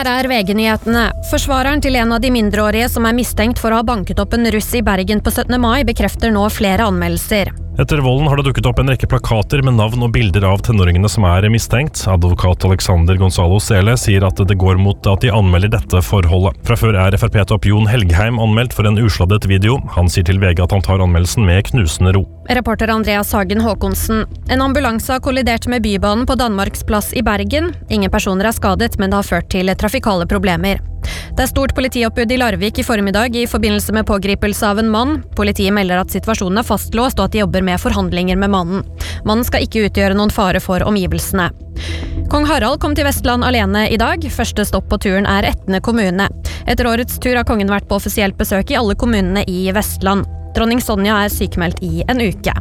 Her VG-nyhetene. Forsvareren til en av de mindreårige som mistenkt for å ha banket opp en russ i Bergen på 17. mai bekrefter nå flere anmeldelser. Etter volden har det dukket opp en rekke plakater med navn og bilder av tenåringene som mistenkt. Advokat Alexander Gonzalo Sele sier at det går mot at de anmelder dette forholdet. Fra før FrP-topp Jon Helgheim anmeldt for en usladdet video. Han sier til VG at han tar anmeldelsen med knusende ro. Reporter Andreas Hagen Håkonsen. En ambulanse har kollidert med Bybanen på Danmarks plass i Bergen. Ingen personer skadet, men det har ført til trafikale problemer. Det stort politioppbud i Larvik i formiddag i forbindelse med pågripelse av en mann. Politiet melder at situasjonen fastlåst og at de jobber med forhandlinger med mannen. Mannen skal ikke utgjøre noen fare for omgivelsene. Kong Harald kom til Vestland alene i dag. Første stopp på turen Etne kommune. Etter årets tur har kongen vært på offisielt besøk i alle kommunene i Vestland. Dronning Sonja sykemeldt i en uke.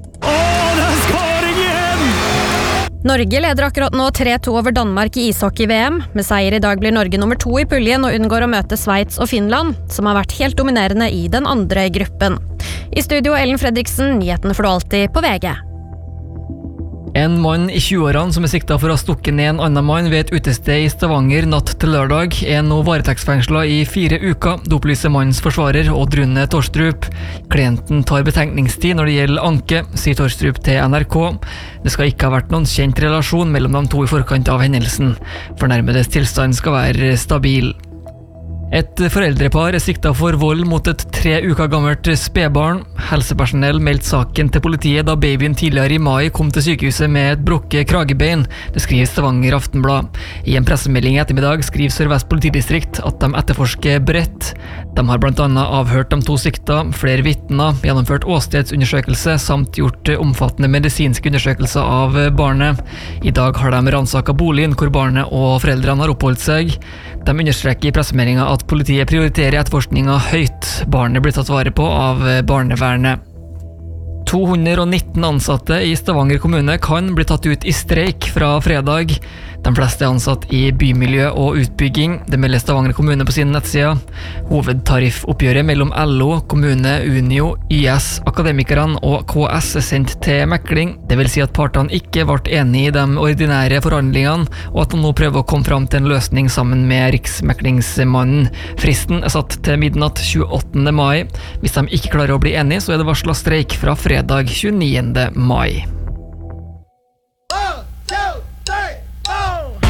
Norge leder akkurat nå 3-2 over Danmark i ishockey-VM. Med seier i dag blir Norge nummer 2 i puljen og unngår å møte Sveits og Finland, som har vært helt dominerende i den andre gruppen. I studio Ellen Fredriksen, nyhetene får du alltid på VG. En mann i 20-årene som siktet for å ha stukket ned en annen mann ved et utested i Stavanger natt til lørdag, nå varetektsfengslet i 4 uker, det opplyser mannens forsvarer Odd Rune Torstrup. Klienten tar betenkningstid når det gjelder anke, sier Torstrup til NRK. Det skal ikke ha vært noen kjent relasjon mellom de to i forkant av hendelsen. Fornærmedes tilstand skal være stabil. Et foreldrepar siktet for vold mot et 3 uker gammelt spedbarn. Helsepersonell meldte saken til politiet da babyen tidligere i mai kom til sykehuset med et brukket kragebein. Det skriver Stavanger Aftenblad. I en pressemelding i ettermiddag skriver Sør-Vest politidistrikt at de etterforsker bredt. De har blant annet avhørt de 2 siktet, flere vitner, gjennomført åstedsundersøkelse samt gjort omfattende medisinske undersøkelser av barnet. I dag har de ransaket boligen hvor barnet og foreldrene har oppholdt seg. De understreker i pressemeldingen at politiet prioriterer etterforskningen høyt. Barnet blir tatt vare på av barnevernet. 219 ansatte i Stavanger kommune kan bli tatt ut i streik fra fredag. De fleste er ansatt i bymiljø og utbygging. Det melder Stavanger kommune på sine nettsider. Hovedtariffoppgjøret mellom LO, kommune, Unio, YS, Akademikerne og KS er sendt til mekling. Det vil si at partene ikke ble enige i de ordinære forhandlingene, og at de nå prøver å komme fram til en løsning sammen med Riksmeklingsmannen. Fristen er satt til midnatt 28. mai. Hvis de ikke klarer å bli enige, så er det varslet streik fra fredag 29. mai.